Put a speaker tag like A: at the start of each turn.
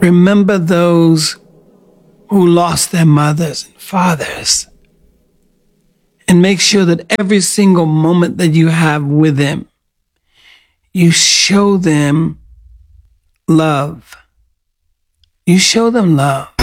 A: Remember those who lost their mothers and fathers. And make sure that every single moment that you have with them, you show them love. You show them love.